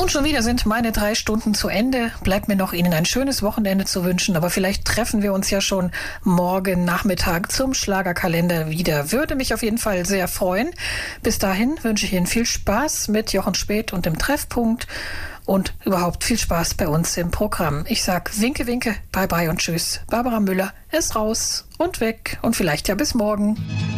Und schon wieder sind meine 3 Stunden zu Ende. Bleibt mir noch Ihnen ein schönes Wochenende zu wünschen, aber vielleicht treffen wir uns ja schon morgen Nachmittag zum Schlagerkalender wieder. Würde mich auf jeden Fall sehr freuen. Bis dahin wünsche ich Ihnen viel Spaß mit Jochen Späth und dem Treffpunkt und überhaupt viel Spaß bei uns im Programm. Ich sag Winke, Winke, bye bye und tschüss. Barbara Müller ist raus und weg und vielleicht ja bis morgen.